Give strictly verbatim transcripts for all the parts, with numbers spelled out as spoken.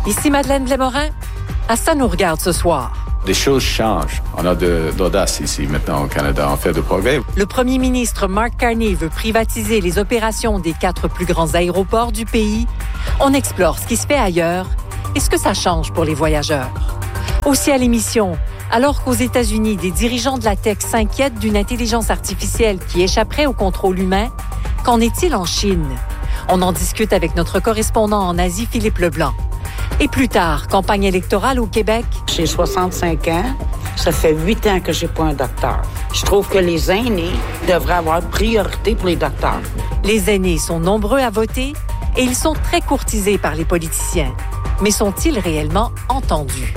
Ici Madeleine Blais-Morin. À ça nous regarde ce soir. Des choses changent. On a de l'audace ici maintenant au Canada. On fait de progrès. Le premier ministre Mark Carney veut privatiser les opérations des quatre plus grands aéroports du pays. On explore ce qui se fait ailleurs et ce que ça change pour les voyageurs. Aussi à l'émission, alors qu'aux États-Unis, des dirigeants de la tech s'inquiètent d'une intelligence artificielle qui échapperait au contrôle humain, qu'en est-il en Chine? On en discute avec notre correspondant en Asie, Philippe Leblanc. Et plus tard, campagne électorale au Québec. J'ai soixante-cinq ans. Ça fait huit ans que j'ai pas un docteur. Je trouve que les aînés devraient avoir priorité pour les docteurs. Les aînés sont nombreux à voter et ils sont très courtisés par les politiciens. Mais sont-ils réellement entendus?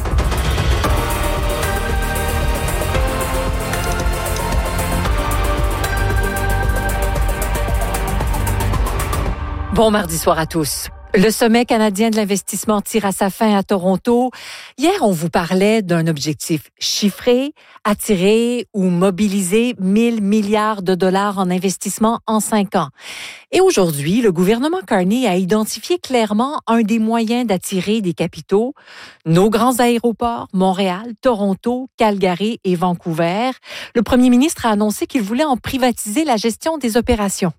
Bon mardi soir à tous. Le sommet canadien de l'investissement tire à sa fin à Toronto. Hier, on vous parlait d'un objectif chiffré, attirer ou mobiliser mille milliards de dollars en investissement en cinq ans. Et aujourd'hui, le gouvernement Carney a identifié clairement un des moyens d'attirer des capitaux, nos grands aéroports, Montréal, Toronto, Calgary et Vancouver. Le premier ministre a annoncé qu'il voulait en privatiser la gestion des opérations.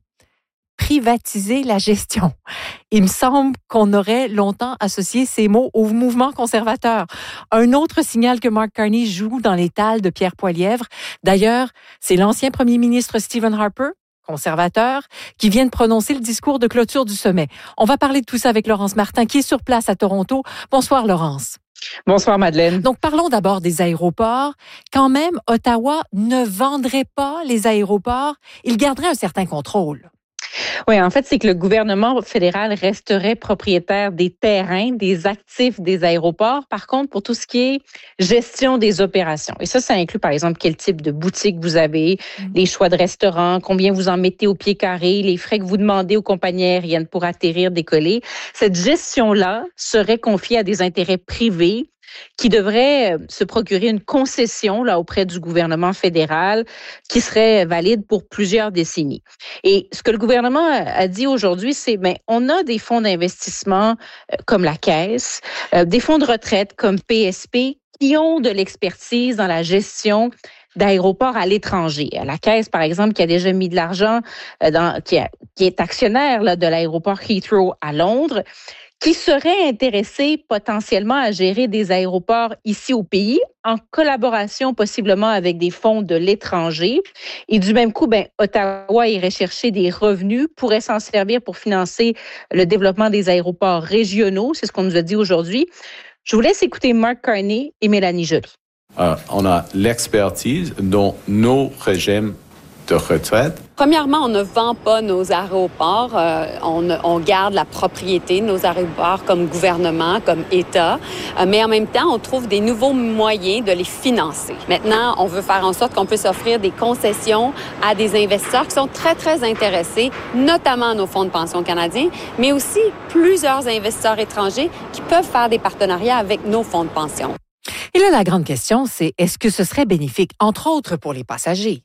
Privatiser la gestion. Il me semble qu'on aurait longtemps associé ces mots au mouvement conservateur. Un autre signal que Mark Carney joue dans l'étal de Pierre Poilievre. D'ailleurs, c'est l'ancien premier ministre Stephen Harper, conservateur, qui vient de prononcer le discours de clôture du sommet. On va parler de tout ça avec Laurence Martin, qui est sur place à Toronto. Bonsoir, Laurence. Bonsoir, Madeleine. Donc, parlons d'abord des aéroports. Quand même, Ottawa ne vendrait pas les aéroports. Il garderait un certain contrôle. Oui, en fait, c'est que le gouvernement fédéral resterait propriétaire des terrains, des actifs des aéroports. Par contre, pour tout ce qui est gestion des opérations, et ça, ça inclut, par exemple, quel type de boutique vous avez, mmh. les choix de restaurants, combien vous en mettez au pied carré, les frais que vous demandez aux compagnies aériennes pour atterrir, décoller. Cette gestion-là serait confiée à des intérêts privés qui devrait se procurer une concession là auprès du gouvernement fédéral qui serait valide pour plusieurs décennies. Et ce que le gouvernement a dit aujourd'hui, c'est ben on a des fonds d'investissement euh, comme la Caisse, euh, des fonds de retraite comme P S P qui ont de l'expertise dans la gestion d'aéroports à l'étranger. La Caisse, par exemple, qui a déjà mis de l'argent, euh, dans, qui, a, qui est actionnaire là, de l'aéroport Heathrow à Londres, qui serait intéressé potentiellement à gérer des aéroports ici au pays, en collaboration possiblement avec des fonds de l'étranger. Et du même coup, ben, Ottawa irait chercher des revenus, pourrait s'en servir pour financer le développement des aéroports régionaux. C'est ce qu'on nous a dit aujourd'hui. Je vous laisse écouter Mark Carney et Mélanie Joly. Euh, on a l'expertise dans nos régimes de retraite. Premièrement, on ne vend pas nos aéroports. Euh, on, on garde la propriété de nos aéroports comme gouvernement, comme État. Euh, mais en même temps, on trouve des nouveaux moyens de les financer. Maintenant, on veut faire en sorte qu'on puisse offrir des concessions à des investisseurs qui sont très, très intéressés, notamment nos fonds de pension canadiens, mais aussi plusieurs investisseurs étrangers qui peuvent faire des partenariats avec nos fonds de pension. Et là, la grande question, c'est est-ce que ce serait bénéfique, entre autres, pour les passagers?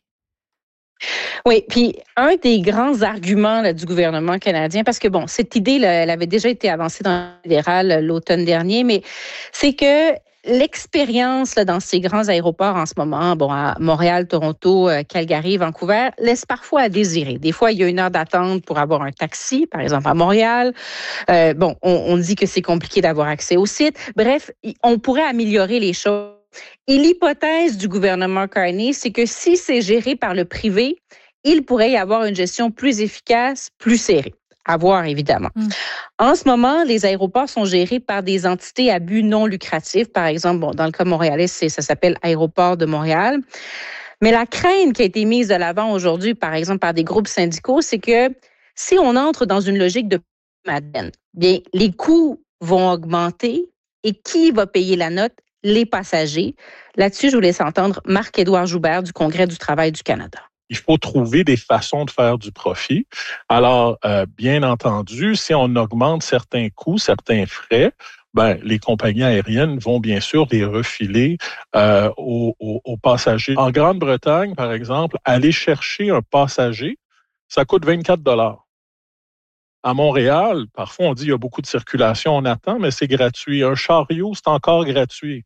Oui, puis un des grands arguments là, du gouvernement canadien, parce que bon, cette idée, là, elle avait déjà été avancée dans le fédéral l'automne dernier, mais c'est que l'expérience là, dans ces grands aéroports en ce moment, bon, à Montréal, Toronto, Calgary, Vancouver, laisse parfois à désirer. Des fois, il y a une heure d'attente pour avoir un taxi, par exemple à Montréal. Euh, bon, on, on dit que c'est compliqué d'avoir accès au site. Bref, on pourrait améliorer les choses. Et l'hypothèse du gouvernement Carney, c'est que si c'est géré par le privé, il pourrait y avoir une gestion plus efficace, plus serrée. À voir, évidemment. Mm. En ce moment, les aéroports sont gérés par des entités à but non lucratif. Par exemple, bon, dans le cas montréalais, c'est, ça s'appelle Aéroport de Montréal. Mais la crainte qui a été mise de l'avant aujourd'hui, par exemple, par des groupes syndicaux, c'est que si on entre dans une logique de Madeleine, bien, les coûts vont augmenter et qui va payer la note? Les passagers. Là-dessus, je vous laisse entendre Marc-Édouard Joubert du Congrès du travail du Canada. Il faut trouver des façons de faire du profit. Alors, euh, bien entendu, si on augmente certains coûts, certains frais, ben, les compagnies aériennes vont bien sûr les refiler euh, aux, aux, aux passagers. En Grande-Bretagne, par exemple, aller chercher un passager, ça coûte vingt-quatre dollars. À Montréal, parfois on dit qu'il y a beaucoup de circulation, on attend, mais c'est gratuit. Un chariot, c'est encore gratuit.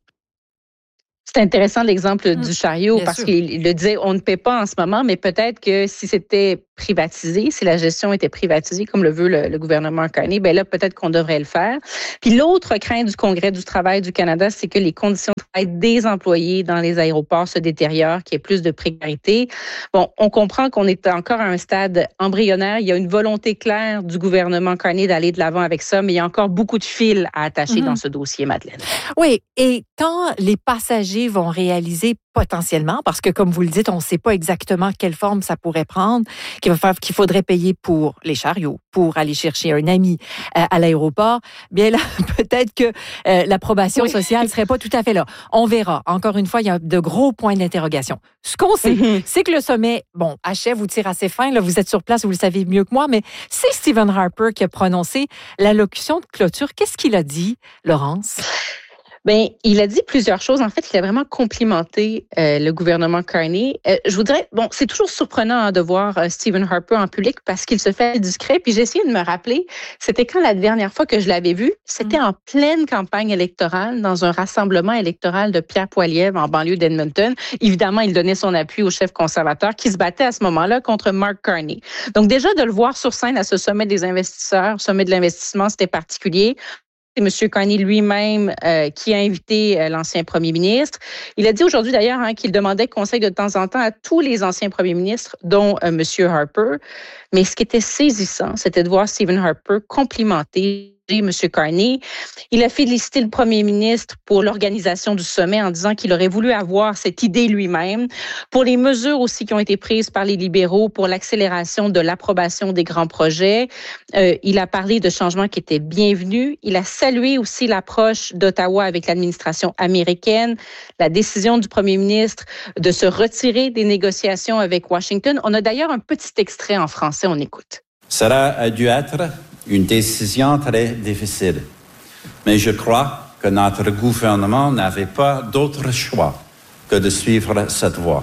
C'est intéressant l'exemple mmh, du chariot parce sûr. qu'il le disait, on ne paie pas en ce moment, mais peut-être que si c'était privatisé, si la gestion était privatisée comme le veut le, le gouvernement Carney, ben là peut-être qu'on devrait le faire. Puis l'autre crainte du Congrès du travail du Canada, c'est que les conditions de travail des employés dans les aéroports se détériorent, qu'il y ait plus de précarité. Bon, on comprend qu'on est encore à un stade embryonnaire. Il y a une volonté claire du gouvernement Carney d'aller de l'avant avec ça, mais il y a encore beaucoup de fils à attacher mmh. dans ce dossier, Madeleine. Oui, et quand les passagers vont réaliser potentiellement, parce que comme vous le dites, on ne sait pas exactement quelle forme ça pourrait prendre, qu'il va faire, qu'il faudrait payer pour les chariots, pour aller chercher un ami euh, à l'aéroport, bien là, peut-être que euh, l'approbation oui. sociale ne serait pas tout à fait là. On verra. Encore une fois, il y a de gros points d'interrogation. Ce qu'on sait, mm-hmm. c'est que le sommet, bon, achève ou tire à ses fins, là, vous êtes sur place, vous le savez mieux que moi, mais c'est Stephen Harper qui a prononcé l'allocution de clôture. Qu'est-ce qu'il a dit, Laurence? Bien, il a dit plusieurs choses. En fait, il a vraiment complimenté euh, le gouvernement Carney. Euh, je vous dirais, bon, c'est toujours surprenant hein, de voir euh, Stephen Harper en public parce qu'il se fait discret. Puis j'ai essayé de me rappeler, c'était quand la dernière fois que je l'avais vu? C'était mmh. en pleine campagne électorale, dans un rassemblement électoral de Pierre Poilievre en banlieue d'Edmonton. Évidemment, il donnait son appui au chef conservateur qui se battait à ce moment-là contre Mark Carney. Donc déjà, de le voir sur scène à ce sommet des investisseurs, sommet de l'investissement, c'était particulier. C'est M. Carney lui-même euh, qui a invité euh, l'ancien premier ministre. Il a dit aujourd'hui d'ailleurs hein, qu'il demandait conseil de temps en temps à tous les anciens premiers ministres, dont euh, M. Harper. Mais ce qui était saisissant, c'était de voir Stephen Harper complimenter M. Carney. Il a félicité le premier ministre pour l'organisation du sommet en disant qu'il aurait voulu avoir cette idée lui-même, pour les mesures aussi qui ont été prises par les libéraux pour l'accélération de l'approbation des grands projets. Euh, il a parlé de changements qui étaient bienvenus. Il a salué aussi l'approche d'Ottawa avec l'administration américaine, la décision du premier ministre de se retirer des négociations avec Washington. On a d'ailleurs un petit extrait en français, on écoute. Ça a dû être une décision très difficile. Mais je crois que notre gouvernement n'avait pas d'autre choix que de suivre cette voie.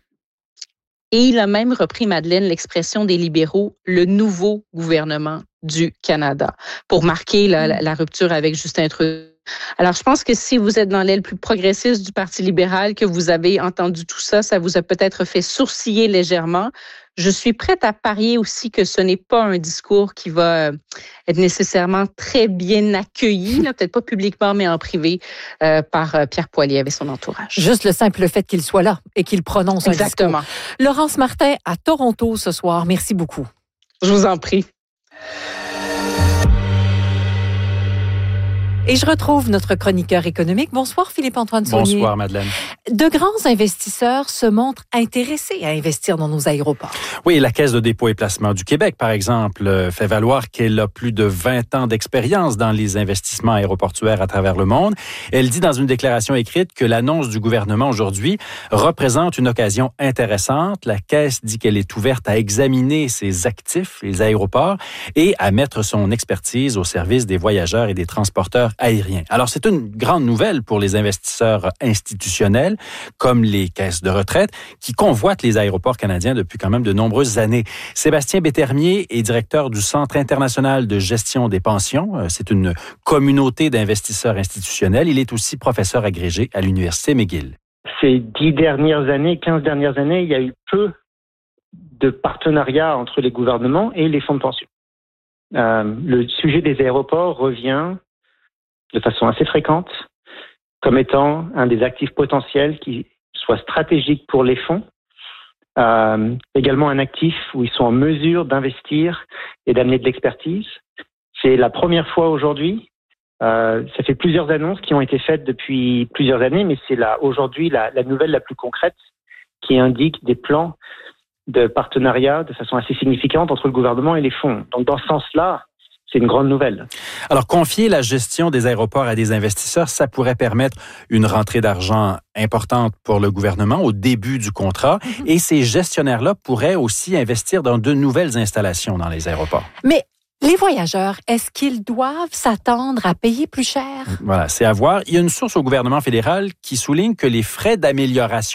Et il a même repris, Madeleine, l'expression des libéraux, le nouveau gouvernement du Canada, pour marquer la, la, la rupture avec Justin Trudeau. Alors, je pense que si vous êtes dans l'aile plus progressiste du Parti libéral, que vous avez entendu tout ça, ça vous a peut-être fait sourciller légèrement. Je suis prête à parier aussi que ce n'est pas un discours qui va être nécessairement très bien accueilli, là, peut-être pas publiquement, mais en privé, euh, par Pierre Poilievre et son entourage. Juste le simple fait qu'il soit là et qu'il prononce Exactement. un discours. Laurence Martin à Toronto ce soir. Merci beaucoup. Je vous en prie. Et je retrouve notre chroniqueur économique. Bonsoir Philippe-Antoine Saunier. Bonsoir Madeleine. De grands investisseurs se montrent intéressés à investir dans nos aéroports. Oui, la Caisse de dépôt et placement du Québec, par exemple, fait valoir qu'elle a plus de vingt ans d'expérience dans les investissements aéroportuaires à travers le monde. Elle dit dans une déclaration écrite que l'annonce du gouvernement aujourd'hui représente une occasion intéressante. La Caisse dit qu'elle est ouverte à examiner ses actifs, les aéroports, et à mettre son expertise au service des voyageurs et des transporteurs aériens. Alors, c'est une grande nouvelle pour les investisseurs institutionnels, comme les caisses de retraite, qui convoitent les aéroports canadiens depuis quand même de nombreuses années. Sébastien Bétermier est directeur du Centre international de gestion des pensions. C'est une communauté d'investisseurs institutionnels. Il est aussi professeur agrégé à l'Université McGill. Ces dix dernières années, quinze dernières années, il y a eu peu de partenariats entre les gouvernements et les fonds de pension. Euh, le sujet des aéroports revient de façon assez fréquente comme étant un des actifs potentiels qui soit stratégique pour les fonds, euh, également un actif où ils sont en mesure d'investir et d'amener de l'expertise. C'est la première fois aujourd'hui, euh, ça fait plusieurs annonces qui ont été faites depuis plusieurs années, mais c'est là aujourd'hui la, la nouvelle la plus concrète qui indique des plans de partenariat de façon assez significante entre le gouvernement et les fonds. Donc dans ce sens-là, c'est une grande nouvelle. Alors, confier la gestion des aéroports à des investisseurs, ça pourrait permettre une rentrée d'argent importante pour le gouvernement au début du contrat. Mm-hmm. Et ces gestionnaires-là pourraient aussi investir dans de nouvelles installations dans les aéroports. Mais les voyageurs, est-ce qu'ils doivent s'attendre à payer plus cher? Voilà, c'est à voir. Il y a une source au gouvernement fédéral qui souligne que les frais d'amélioration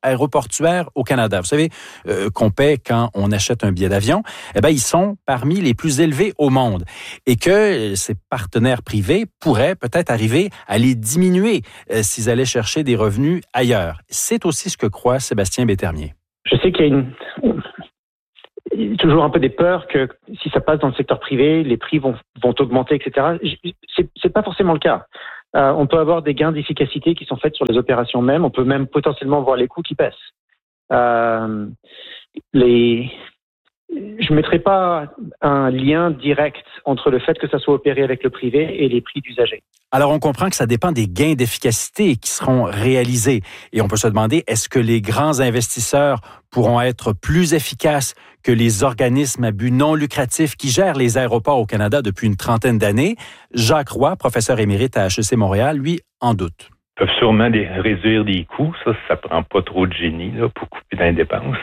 aéroportuaires au Canada. Vous savez euh, qu'on paie quand on achète un billet d'avion. Eh bien, ils sont parmi les plus élevés au monde et que ces partenaires privés pourraient peut-être arriver à les diminuer euh, s'ils allaient chercher des revenus ailleurs. C'est aussi ce que croit Sébastien Bétermier. Je sais qu'il y a une... Il y a toujours un peu des peurs que si ça passe dans le secteur privé, les prix vont, vont augmenter, et cetera. C'est, c'est pas forcément le cas. Euh, on peut avoir des gains d'efficacité qui sont faits sur les opérations même. On peut même potentiellement voir les coûts qui baissent. Euh, les... Je ne mettrai pas un lien direct entre le fait que ça soit opéré avec le privé et les prix d'usagers. Alors, on comprend que ça dépend des gains d'efficacité qui seront réalisés. Et on peut se demander, est-ce que les grands investisseurs pourront être plus efficaces que les organismes à but non lucratif qui gèrent les aéroports au Canada depuis une trentaine d'années? Jacques Roy, professeur émérite à H E C Montréal, lui, en doute. Ils peuvent sûrement des, réduire des coûts. Ça, ça prend pas trop de génie là, pour couper dans les dépenses.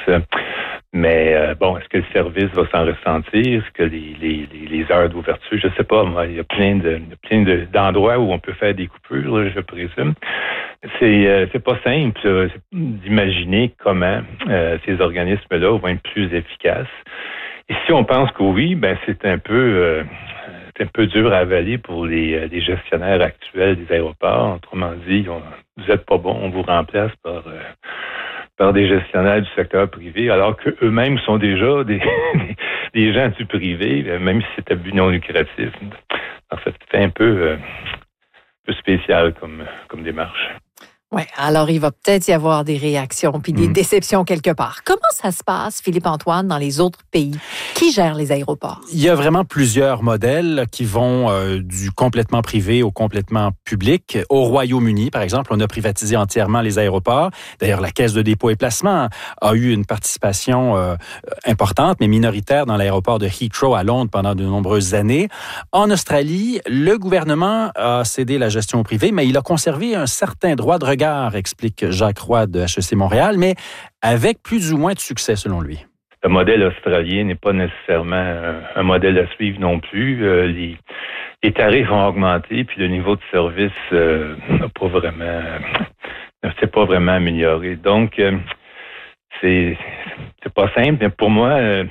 Mais euh, bon, est-ce que le service va s'en ressentir? Est-ce que les, les, les heures d'ouverture, je sais pas, moi, il y a plein de plein de, d'endroits où on peut faire des coupures, là, je présume. C'est euh, c'est pas simple là, d'imaginer comment euh, ces organismes-là vont être plus efficaces. Et si on pense que oui, ben c'est un peu euh, c'est un peu dur à avaler pour les, les gestionnaires actuels des aéroports. Autrement dit, on, vous êtes pas bon, on vous remplace par euh, par des gestionnaires du secteur privé, alors qu'eux-mêmes sont déjà des, des gens du privé, même si c'est à but non lucratif. En fait, c'est un peu, euh, un peu spécial comme, comme démarche. Oui, alors il va peut-être y avoir des réactions puis des mmh. déceptions quelque part. Comment ça se passe, Philippe-Antoine, dans les autres pays? Qui gère les aéroports? Il y a vraiment plusieurs modèles qui vont euh, du complètement privé au complètement public. Au Royaume-Uni, par exemple, on a privatisé entièrement les aéroports. D'ailleurs, la Caisse de dépôt et placement a eu une participation euh, importante, mais minoritaire, dans l'aéroport de Heathrow à Londres pendant de nombreuses années. En Australie, le gouvernement a cédé la gestion privée, mais il a conservé un certain droit de regard, explique Jacques Roy de H E C Montréal, mais avec plus ou moins de succès, selon lui. Le modèle australien n'est pas nécessairement un, un modèle à suivre non plus. Euh, les, les tarifs ont augmenté, puis le niveau de service euh, n'a pas vraiment, ne s'est pas vraiment amélioré. Donc, euh, c'est, c'est pas simple, mais pour moi, euh,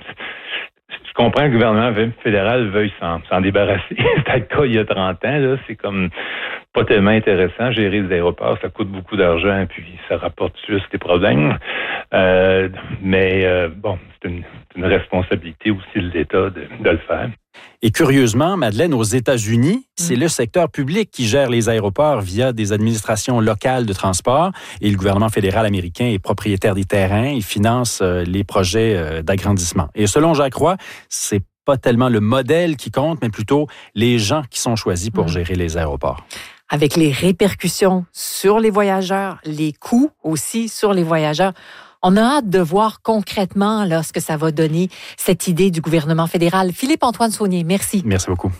je comprends que le gouvernement fédéral veuille s'en, s'en débarrasser. C'était le cas il y a trente ans, là. C'est comme pas tellement intéressant. Gérer les aéroports, ça coûte beaucoup d'argent, puis ça rapporte juste des problèmes. Euh, mais euh, bon, c'est une, c'est une responsabilité aussi de l'État de, de le faire. Et curieusement, Madeleine, aux États-Unis, c'est mmh. le secteur public qui gère les aéroports via des administrations locales de transport. Et le gouvernement fédéral américain est propriétaire des terrains. Il finance euh, les projets euh, d'agrandissement. Et selon Jacques Roy, c'est pas tellement le modèle qui compte, mais plutôt les gens qui sont choisis pour mmh. gérer les aéroports. Avec les répercussions sur les voyageurs, les coûts aussi sur les voyageurs. On a hâte de voir concrètement là, ce que ça va donner, cette idée du gouvernement fédéral. Philippe-Antoine Saunier, merci. Merci beaucoup.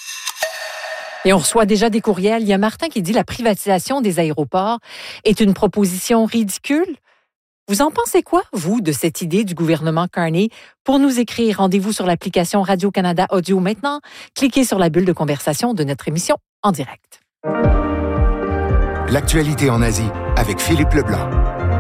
Et on reçoit déjà des courriels. Il y a Martin qui dit la privatisation des aéroports est une proposition ridicule. Vous en pensez quoi, vous, de cette idée du gouvernement Carney? Pour nous écrire, rendez-vous sur l'application Radio-Canada Audio maintenant. Cliquez sur la bulle de conversation de notre émission en direct. L'actualité en Asie avec Philippe Leblanc.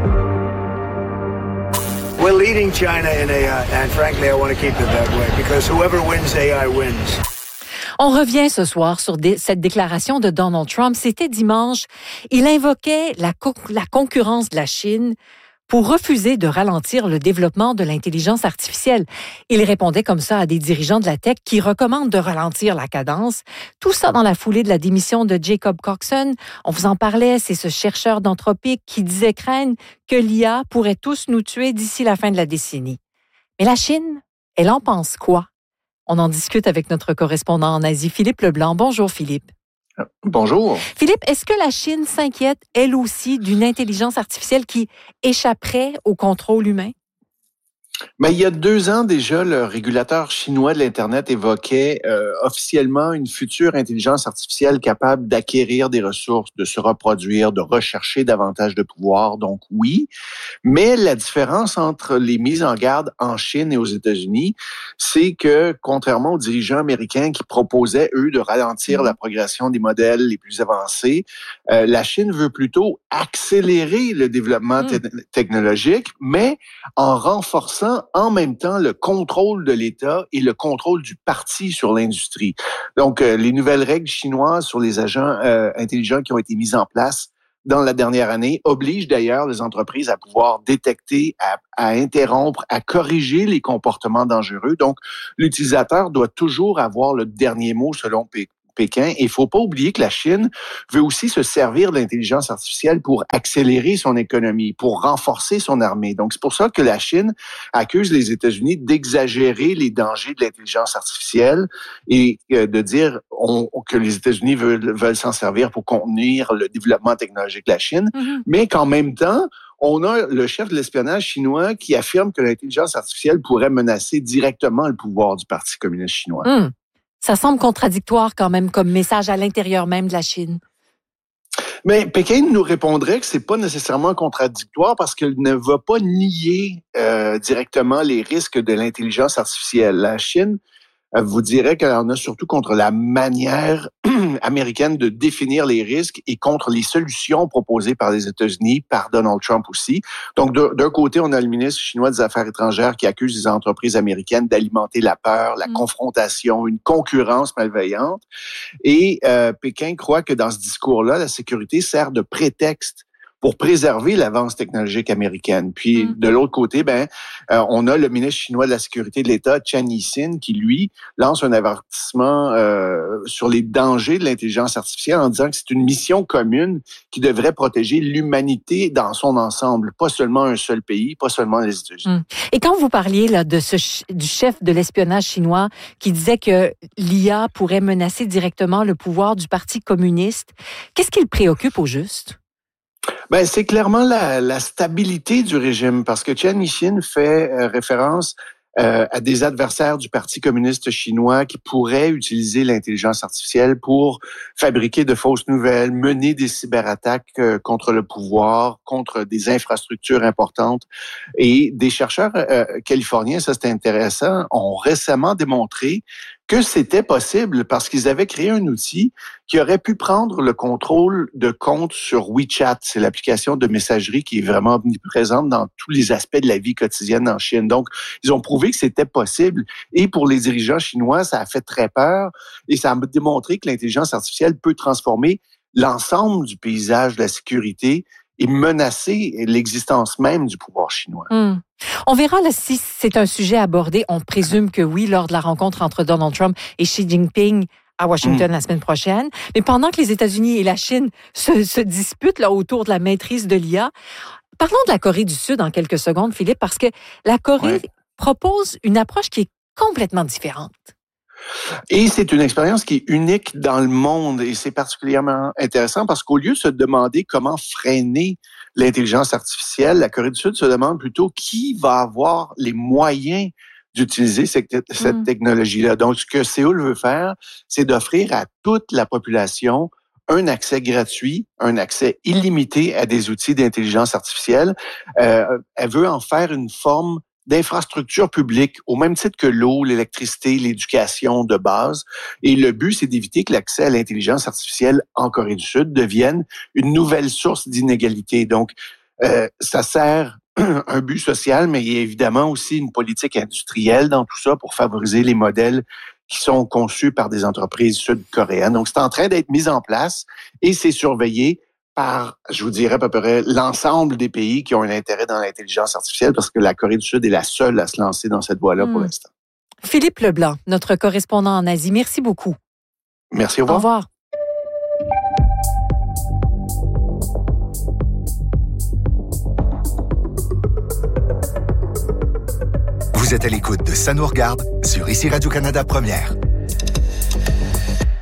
We're leading China in A I, and frankly, I want to keep it that way because whoever wins A I wins. On revient ce soir sur des, cette déclaration de Donald Trump. C'était dimanche. Il invoquait la, co- la concurrence de la Chine pour refuser de ralentir le développement de l'intelligence artificielle. Il répondait comme ça à des dirigeants de la tech qui recommandent de ralentir la cadence. Tout ça dans la foulée de la démission de Jacob Coxon. On vous en parlait, c'est ce chercheur d'Anthropic qui disait craindre que l'I A pourrait tous nous tuer d'ici la fin de la décennie. Mais la Chine, elle en pense quoi? On en discute avec notre correspondant en Asie, Philippe Leblanc. Bonjour Philippe. Bonjour. Philippe, est-ce que la Chine s'inquiète, elle aussi, d'une intelligence artificielle qui échapperait au contrôle humain? Mais il y a deux ans déjà, le régulateur chinois de l'Internet évoquait euh, officiellement une future intelligence artificielle capable d'acquérir des ressources, de se reproduire, de rechercher davantage de pouvoir. Donc oui, mais la différence entre les mises en garde en Chine et aux États-Unis, c'est que contrairement aux dirigeants américains qui proposaient, eux, de ralentir la progression des modèles les plus avancés, euh, la Chine veut plutôt accélérer le développement te- technologique, mais en renforçant en même temps le contrôle de l'État et le contrôle du parti sur l'industrie. Donc, euh, les nouvelles règles chinoises sur les agents euh, intelligents qui ont été mises en place dans la dernière année obligent d'ailleurs les entreprises à pouvoir détecter, à, à interrompre, à corriger les comportements dangereux. Donc, l'utilisateur doit toujours avoir le dernier mot selon P- Pékin. Et il ne faut pas oublier que la Chine veut aussi se servir de l'intelligence artificielle pour accélérer son économie, pour renforcer son armée. Donc, c'est pour ça que la Chine accuse les États-Unis d'exagérer les dangers de l'intelligence artificielle et euh, de dire on, que les États-Unis veulent, veulent s'en servir pour contenir le développement technologique de la Chine, mm-hmm. mais qu'en même temps, on a le chef de l'espionnage chinois qui affirme que l'intelligence artificielle pourrait menacer directement le pouvoir du Parti communiste chinois. Mm. Ça semble contradictoire quand même comme message à l'intérieur même de la Chine. Mais Pékin nous répondrait que c'est pas nécessairement contradictoire parce qu'il ne va pas nier euh, directement les risques de l'intelligence artificielle. La Chine vous dirait qu'elle en a surtout contre la manière américaine de définir les risques et contre les solutions proposées par les États-Unis, par Donald Trump aussi. Donc, d'un côté, on a le ministre chinois des Affaires étrangères qui accuse les entreprises américaines d'alimenter la peur, la mmh. confrontation, une concurrence malveillante. Et euh, Pékin croit que dans ce discours-là, la sécurité sert de prétexte pour préserver l'avance technologique américaine. Puis, mmh. de l'autre côté, ben, euh, on a le ministre chinois de la Sécurité de l'État, Chen Yixin, qui, lui, lance un avertissement euh, sur les dangers de l'intelligence artificielle en disant que c'est une mission commune qui devrait protéger l'humanité dans son ensemble, pas seulement un seul pays, pas seulement les États-Unis. Mmh. Et quand vous parliez là, de ce ch- du chef de l'espionnage chinois qui disait que l'I A pourrait menacer directement le pouvoir du Parti communiste, qu'est-ce qui le préoccupe au juste? Ben, c'est clairement la, la stabilité du régime, parce que Chen Yixin fait euh, référence euh, à des adversaires du Parti communiste chinois qui pourraient utiliser l'intelligence artificielle pour fabriquer de fausses nouvelles, mener des cyberattaques euh, contre le pouvoir, contre des infrastructures importantes. Et des chercheurs euh, californiens, ça c'est intéressant, ont récemment démontré que c'était possible parce qu'ils avaient créé un outil qui aurait pu prendre le contrôle de comptes sur WeChat. C'est l'application de messagerie qui est vraiment omniprésente dans tous les aspects de la vie quotidienne en Chine. Donc, ils ont prouvé que c'était possible. Et pour les dirigeants chinois, ça a fait très peur et ça a démontré que l'intelligence artificielle peut transformer l'ensemble du paysage de la sécurité et menacer l'existence même du pouvoir chinois. Mmh. On verra là, si c'est un sujet abordé. On présume que oui, lors de la rencontre entre Donald Trump et Xi Jinping à Washington mmh. la semaine prochaine. Mais pendant que les États-Unis et la Chine se, se disputent là, autour de la maîtrise de l'I A, parlons de la Corée du Sud en quelques secondes, Philippe, parce que la Corée ouais. propose une approche qui est complètement différente. Et c'est une expérience qui est unique dans le monde et c'est particulièrement intéressant parce qu'au lieu de se demander comment freiner l'intelligence artificielle, la Corée du Sud se demande plutôt qui va avoir les moyens d'utiliser cette, cette mmh. technologie-là. Donc, ce que Séoul veut faire, c'est d'offrir à toute la population un accès gratuit, un accès illimité à des outils d'intelligence artificielle. Euh, elle veut en faire une forme d'infrastructures publiques, au même titre que l'eau, l'électricité, l'éducation de base. Et le but, c'est d'éviter que l'accès à l'intelligence artificielle en Corée du Sud devienne une nouvelle source d'inégalité. Donc, euh, ça sert un but social, mais il y a évidemment aussi une politique industrielle dans tout ça pour favoriser les modèles qui sont conçus par des entreprises sud-coréennes. Donc, c'est en train d'être mis en place et c'est surveillé par, je vous dirais à peu près, l'ensemble des pays qui ont un intérêt dans l'intelligence artificielle parce que la Corée du Sud est la seule à se lancer dans cette voie-là mmh. pour l'instant. Philippe Leblanc, notre correspondant en Asie, merci beaucoup. Merci, au revoir. Au revoir. Vous êtes à l'écoute de Ça nous regarde sur Ici Radio-Canada Première.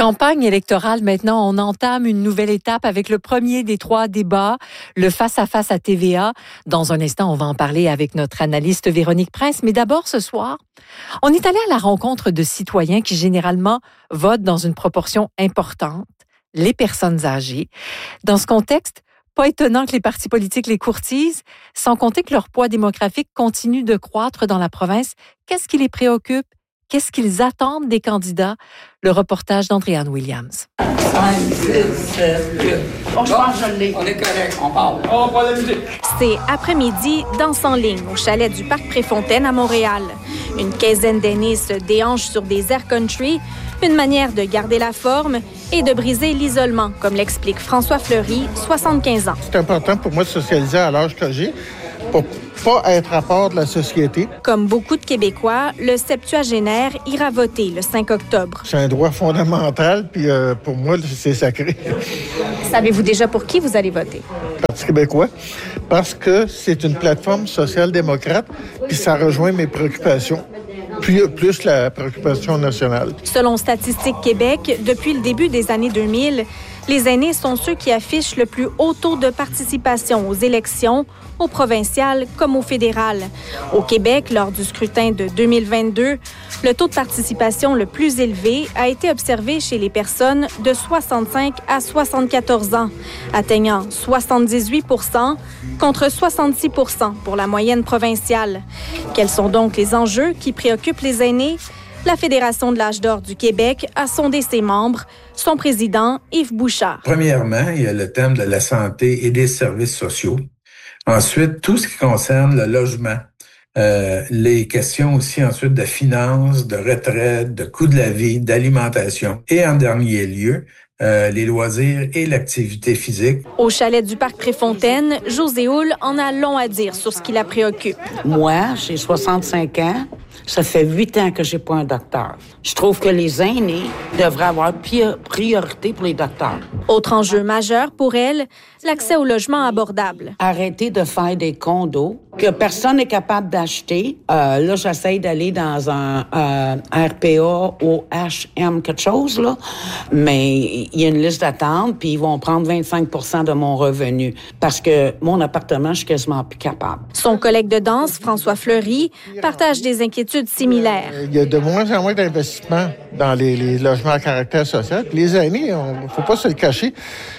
Campagne électorale, maintenant, on entame une nouvelle étape avec le premier des trois débats, le face-à-face à T V A. Dans un instant, on va en parler avec notre analyste Véronique Prince. Mais d'abord, ce soir, on est allé à la rencontre de citoyens qui, généralement, votent dans une proportion importante, les personnes âgées. Dans ce contexte, pas étonnant que les partis politiques les courtisent, sans compter que leur poids démographique continue de croître dans la province. Qu'est-ce qui les préoccupe? Qu'est-ce qu'ils attendent des candidats? Le reportage d'Andréane Williams. cinq, six, sept, huit. Oh, je pense que je l'ai. On est correct, on parle. On parle de la musique. C'est après-midi, danse en ligne au chalet du Parc Préfontaine à Montréal. Une quinzaine d'aînés se déhanchent sur des air country, une manière de garder la forme et de briser l'isolement, comme l'explique François Fleury, soixante-quinze ans. C'est important pour moi de socialiser à l'âge que j'ai pour pas être à part de la société. Comme beaucoup de Québécois, le septuagénaire ira voter le cinq octobre. C'est un droit fondamental, puis euh, pour moi, c'est sacré. Savez-vous déjà pour qui vous allez voter? Parti québécois, parce que c'est une plateforme social-démocrate, puis ça rejoint mes préoccupations. Plus, plus la préoccupation nationale. Selon Statistique Québec, depuis le début des années deux mille, les aînés sont ceux qui affichent le plus haut taux de participation aux élections, au provincial comme au fédéral. Au Québec, lors du scrutin de deux mille vingt-deux, le taux de participation le plus élevé a été observé chez les personnes de soixante-cinq à soixante-quatorze ans, atteignant soixante-dix-huit pour cent contre soixante-six pour cent pour la moyenne provinciale. Quels sont donc les enjeux qui préoccupent les aînés? La Fédération de l'âge d'or du Québec a sondé ses membres. Son président, Yves Bouchard. Premièrement, il y a le thème de la santé et des services sociaux. Ensuite, tout ce qui concerne le logement. Euh, les questions aussi ensuite de finances, de retraite, de coût de la vie, d'alimentation. Et en dernier lieu, euh, les loisirs et l'activité physique. Au chalet du Parc Préfontaine, José Houle en a long à dire sur ce qui la préoccupe. Moi, j'ai soixante-cinq ans. Ça fait huit ans que j'ai pas un docteur. Je trouve que les aînés devraient avoir priorité pour les docteurs. Autre enjeu majeur pour elle, l'accès au logement abordable. Arrêter de faire des condos que personne n'est capable d'acheter. Euh, là, j'essaie d'aller dans un euh, R P A ou H M quelque chose, là. Mais il y a une liste d'attente, puis ils vont prendre vingt-cinq pour cent de mon revenu. Parce que mon appartement, je suis quasiment plus capable. Son collègue de danse, François Fleury, partage des inquiétudes similaires. Il y a de moins en moins d'investissements dans les, les logements à caractère social. Puis les aînés, il ne faut pas se le cacher,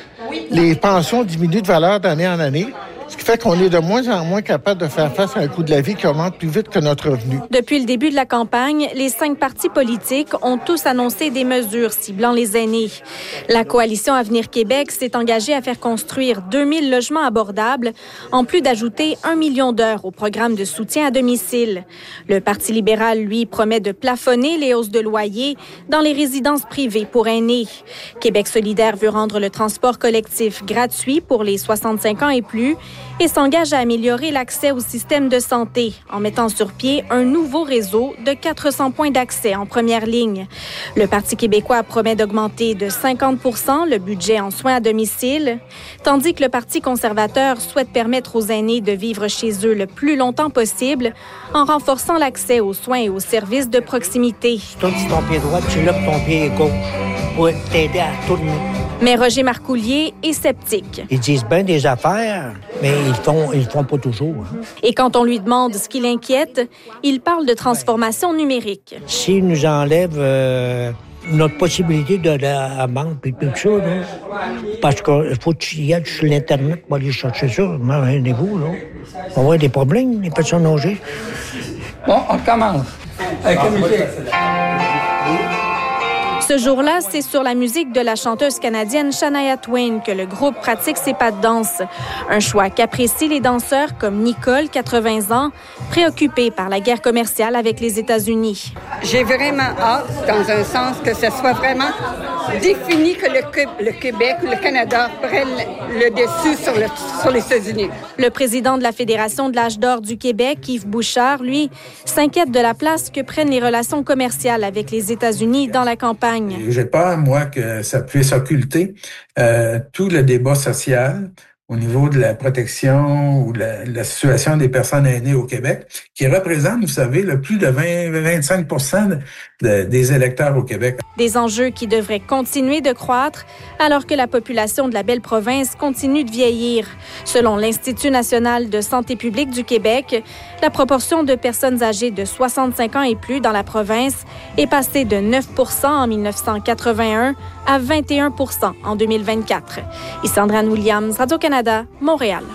les pensions diminuent de valeur d'année en année. Ce qui fait qu'on est de moins en moins capable de faire face à un coût de la vie qui augmente plus vite que notre revenu. Depuis le début de la campagne, les cinq partis politiques ont tous annoncé des mesures ciblant les aînés. La Coalition Avenir Québec s'est engagée à faire construire deux mille logements abordables, en plus d'ajouter un million d'heures au programme de soutien à domicile. Le Parti libéral, lui, promet de plafonner les hausses de loyer dans les résidences privées pour aînés. Québec solidaire veut rendre le transport collectif gratuit pour les soixante-cinq ans et plus et s'engage à améliorer l'accès au système de santé en mettant sur pied un nouveau réseau de quatre cents points d'accès en première ligne. Le Parti québécois promet d'augmenter de cinquante pour cent le budget en soins à domicile, tandis que le Parti conservateur souhaite permettre aux aînés de vivre chez eux le plus longtemps possible en renforçant l'accès aux soins et aux services de proximité. Tu tournes sur ton pied droit, tu lèves ton pied gauche pour t'aider à tourner. Mais Roger Marcoullier est sceptique. Ils disent bien des affaires, mais ils font, ils font pas toujours. Hein. Et quand on lui demande ce qui l'inquiète, il parle de transformation numérique. S'ils nous enlèvent euh, notre possibilité de la banque et tout ça, là, parce qu'il faut que tu y ailles sur l'Internet pour aller chercher ça, rendez-vous, là. On va avoir des problèmes, les personnes âgées. Bon, on commence avec la musique. Ce jour-là, c'est sur la musique de la chanteuse canadienne Shania Twain que le groupe pratique ses pas de danse. Un choix qu'apprécient les danseurs comme Nicole, quatre-vingts ans, préoccupée par la guerre commerciale avec les États-Unis. J'ai vraiment hâte, dans un sens, que ce soit vraiment défini que le, le Québec ou le Canada prenne le dessus sur, le, sur les États-Unis. Le président de la Fédération de l'âge d'or du Québec, Yves Bouchard, lui, s'inquiète de la place que prennent les relations commerciales avec les États-Unis dans la campagne. J'ai peur, moi, que ça puisse occulter euh, tout le débat social au niveau de la protection ou la, la situation des personnes aînées au Québec, qui représente, vous savez, le plus de vingt à vingt-cinq pour cent de, des électeurs au Québec. Des enjeux qui devraient continuer de croître alors que la population de la belle province continue de vieillir. Selon l'Institut national de santé publique du Québec, la proportion de personnes âgées de soixante-cinq ans et plus dans la province est passée de neuf pour cent en dix-neuf cent quatre-vingt-un à vingt et un pour cent en deux mille vingt-quatre. Et Sandra Williams, Radio-Canada, Montréal.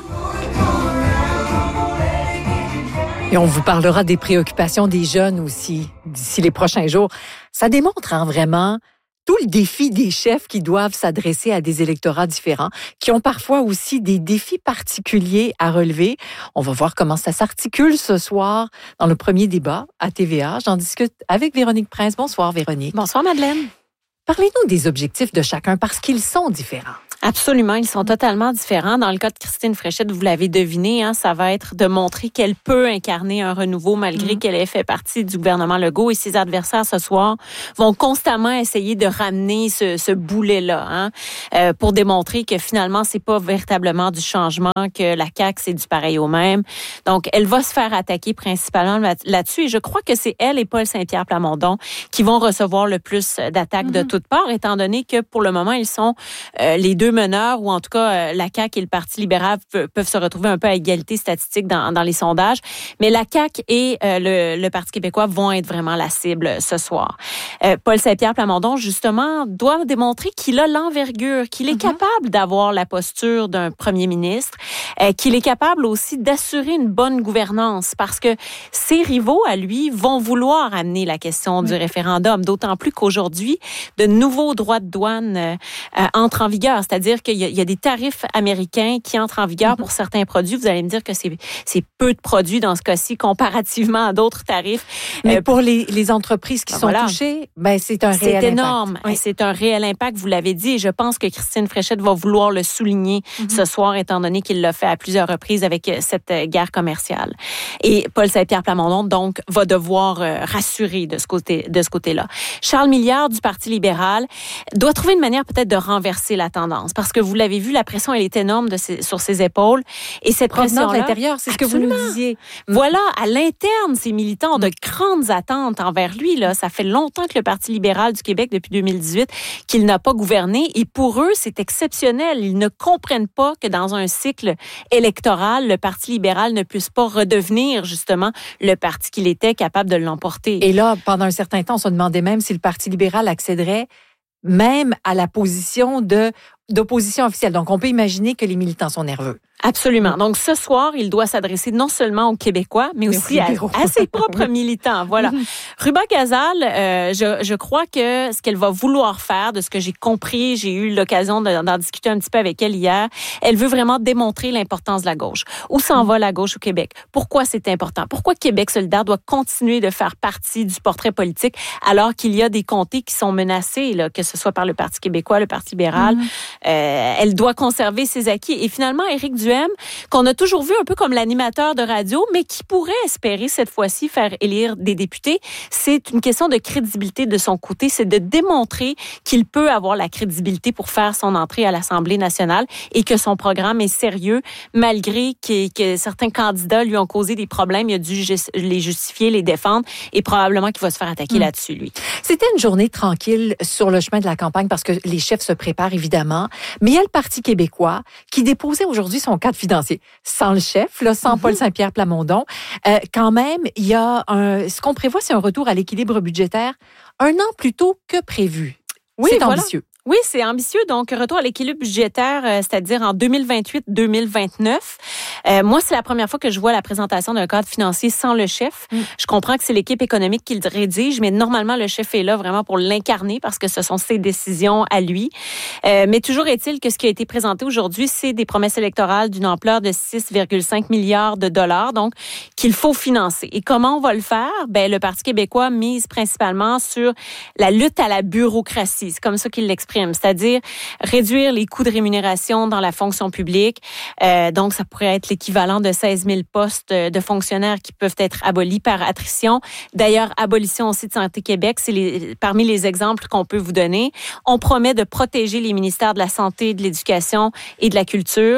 Et on vous parlera des préoccupations des jeunes aussi d'ici les prochains jours. Ça démontre hein, vraiment tout le défi des chefs qui doivent s'adresser à des électorats différents, qui ont parfois aussi des défis particuliers à relever. On va voir comment ça s'articule ce soir dans le premier débat à T V A. J'en discute avec Véronique Prince. Bonsoir Véronique. Bonsoir Madeleine. Parlez-nous des objectifs de chacun parce qu'ils sont différents. Absolument, ils sont totalement différents. Dans le cas de Christine Fréchette, vous l'avez deviné, hein, ça va être de montrer qu'elle peut incarner un renouveau malgré mmh. qu'elle ait fait partie du gouvernement Legault. Et ses adversaires ce soir vont constamment essayer de ramener ce, ce boulet-là hein, euh, pour démontrer que finalement, c'est pas véritablement du changement, que la C A Q, c'est du pareil au même. Donc, elle va se faire attaquer principalement là-dessus. Et je crois que c'est elle et Paul Saint-Pierre Plamondon qui vont recevoir le plus d'attaques mmh. de toutes parts, étant donné que pour le moment, ils sont euh, les deux meneurs, ou en tout cas, la C A Q et le Parti libéral peuvent se retrouver un peu à égalité statistique dans, dans les sondages. Mais la C A Q et euh, le, le Parti québécois vont être vraiment la cible ce soir. Euh, Paul Saint-Pierre Plamondon, justement, doit démontrer qu'il a l'envergure, qu'il est mm-hmm. capable d'avoir la posture d'un premier ministre, euh, qu'il est capable aussi d'assurer une bonne gouvernance, parce que ses rivaux, à lui, vont vouloir amener la question du référendum, d'autant plus qu'aujourd'hui, de nouveaux droits de douane euh, euh, entrent en vigueur. C'est-à-dire qu'il y a, il y a des tarifs américains qui entrent en vigueur pour certains produits. Vous allez me dire que c'est, c'est peu de produits dans ce cas-ci comparativement à d'autres tarifs. Mais euh, pour les, les entreprises qui ben sont voilà. touchées, ben c'est un réel impact. C'est énorme. Oui. C'est un réel impact, vous l'avez dit. Et je pense que Christine Fréchette va vouloir le souligner mm-hmm. ce soir, étant donné qu'il l'a fait à plusieurs reprises avec cette guerre commerciale. Et Paul Saint-Pierre Plamondon, donc, va devoir euh, rassurer de ce côté, de ce côté-là. Charles Milliard, du Parti libéral, doit trouver une manière peut-être de renverser la tendance. Parce que vous l'avez vu, la pression, elle est énorme de ses, sur ses épaules. Et cette pression-là... de l'intérieur, c'est ce que vous nous disiez. Voilà, à l'interne, ces militants ont de grandes attentes envers lui. Là. Ça fait longtemps que le Parti libéral du Québec, depuis deux mille dix-huit, qu'il n'a pas gouverné. Et pour eux, c'est exceptionnel. Ils ne comprennent pas que dans un cycle électoral, le Parti libéral ne puisse pas redevenir, justement, le parti qu'il était, capable de l'emporter. Et là, pendant un certain temps, on se demandait même si le Parti libéral accéderait même à la position de d'opposition officielle. Donc, on peut imaginer que les militants sont nerveux. Absolument. Donc, ce soir, il doit s'adresser non seulement aux Québécois, mais, mais aussi à, à ses propres militants. Voilà. Ruba Gazal, euh, je, je crois que ce qu'elle va vouloir faire, de ce que j'ai compris, j'ai eu l'occasion de, d'en discuter un petit peu avec elle hier, elle veut vraiment démontrer l'importance de la gauche. Où s'en va la gauche au Québec? Pourquoi c'est important? Pourquoi Québec solidaire doit continuer de faire partie du portrait politique alors qu'il y a des comtés qui sont menacés, là, que ce soit par le Parti québécois, le Parti libéral? Mm-hmm. Euh, elle doit conserver ses acquis. Et finalement, Éric Duhem, qu'on a toujours vu un peu comme l'animateur de radio, mais qui pourrait espérer cette fois-ci faire élire des députés, c'est une question de crédibilité de son côté. C'est de démontrer qu'il peut avoir la crédibilité pour faire son entrée à l'Assemblée nationale et que son programme est sérieux, malgré que, que certains candidats lui ont causé des problèmes. Il a dû les justifier, les défendre, et probablement qu'il va se faire attaquer mmh. là-dessus, lui. C'était une journée tranquille sur le chemin de la campagne parce que les chefs se préparent, évidemment. Mais il y a le Parti québécois qui déposait aujourd'hui son cadre financier. Sans le chef, là, sans mm-hmm. Paul Saint-Pierre Plamondon. Euh, quand même, il y a un, ce qu'on prévoit, c'est un retour à l'équilibre budgétaire un an plus tôt que prévu. Oui, c'est voilà. ambitieux. Oui, c'est ambitieux. Donc, retour à l'équilibre budgétaire, euh, c'est-à-dire en deux mille vingt-huit deux mille vingt-neuf. Euh, moi, c'est la première fois que je vois la présentation d'un cadre financier sans le chef. Mm. Je comprends que c'est l'équipe économique qui le rédige, mais normalement, le chef est là vraiment pour l'incarner parce que ce sont ses décisions à lui. Euh, mais toujours est-il que ce qui a été présenté aujourd'hui, c'est des promesses électorales d'une ampleur de six virgule cinq milliards de dollars, donc qu'il faut financer. Et comment on va le faire? Ben, le Parti québécois mise principalement sur la lutte à la bureaucratie. C'est comme ça qu'il l'exprime. C'est-à-dire réduire les coûts de rémunération dans la fonction publique. Euh, donc, ça pourrait être l'équivalent de seize mille postes de fonctionnaires qui peuvent être abolis par attrition. D'ailleurs, abolition aussi de Santé Québec, c'est les, parmi les exemples qu'on peut vous donner. On promet de protéger les ministères de la Santé, de l'Éducation et de la Culture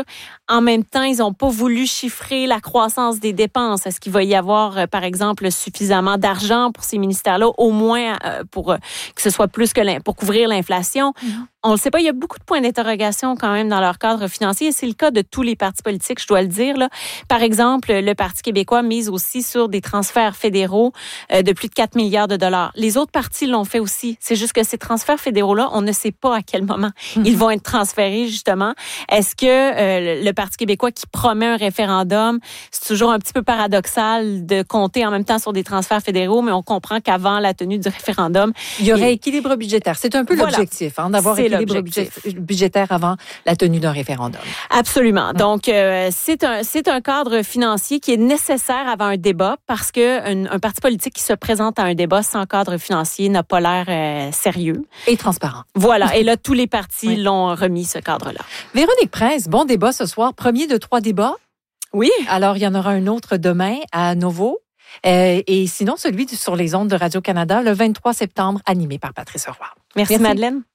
En même temps, ils n'ont pas voulu chiffrer la croissance des dépenses. Est-ce qu'il va y avoir, euh, par exemple, suffisamment d'argent pour ces ministères-là, au moins euh, pour euh, que ce soit plus que pour couvrir l'inflation? Mm-hmm. On ne le sait pas. Il y a beaucoup de points d'interrogation quand même dans leur cadre financier. Et c'est le cas de tous les partis politiques, je dois le dire. Là. Par exemple, le Parti québécois mise aussi sur des transferts fédéraux euh, de plus de quatre milliards de dollars. Les autres partis l'ont fait aussi. C'est juste que ces transferts fédéraux-là, on ne sait pas à quel moment mm-hmm. ils vont être transférés, justement. Est-ce que euh, le Parti québécois qui promet un référendum, c'est toujours un petit peu paradoxal de compter en même temps sur des transferts fédéraux, mais on comprend qu'avant la tenue du référendum... Il y aurait et... équilibre budgétaire. C'est un peu voilà. l'objectif, hein, d'avoir c'est équilibre l'objectif. budgétaire avant la tenue d'un référendum. Absolument. Donc, euh, c'est un, c'est un cadre financier qui est nécessaire avant un débat parce qu'un un parti politique qui se présente à un débat sans cadre financier n'a pas l'air euh, sérieux. Et transparent. Voilà. Et là, tous les partis oui. l'ont remis, ce cadre-là. Véronique Prince, bon débat ce soir. Premier de trois débats. Oui. Alors, il y en aura un autre demain à Novo. Euh, et sinon, celui sur les ondes de Radio-Canada le vingt-trois septembre, animé par Patrice Roy. Merci, Merci. Madeleine.